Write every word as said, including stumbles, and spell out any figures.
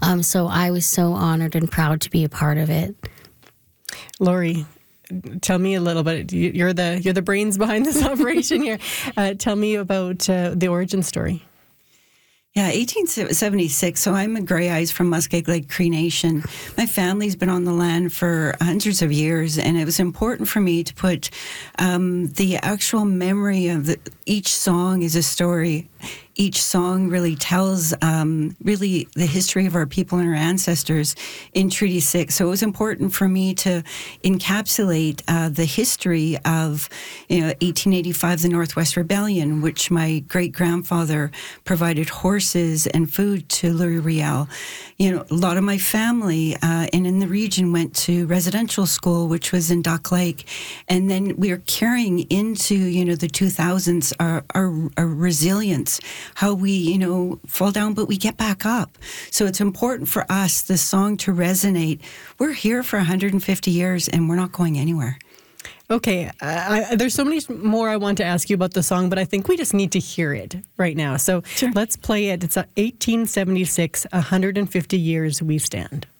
Um, so I was so honored and proud to be a part of it. Lori, tell me a little bit. You're the you're the brains behind this operation here. Uh, tell me about uh, the origin story. Yeah, eighteen seventy-six. So I'm a Grey Eyes from Muskeg Lake Cree Nation. My family's been on the land for hundreds of years, and it was important for me to put um, the actual memory of the, each song is a story. Each song really tells um, really the history of our people and our ancestors in Treaty six. So it was important for me to encapsulate uh, the history of, you know, eighteen eighty-five, the Northwest Rebellion, which my great-grandfather provided horses and food to Louis Riel. You know, a lot of my family uh, and in the region went to residential school, which was in Duck Lake. And then we are carrying into, you know, the two thousands our, our, our resilience, how we, you know, fall down, but we get back up. So it's important for us, this song, to resonate. We're here for one hundred fifty years, and we're not going anywhere. Okay, uh, I, there's so many more I want to ask you about the song, but I think we just need to hear it right now. So sure. Let's play it. It's eighteen seventy-six, one hundred fifty years we stand.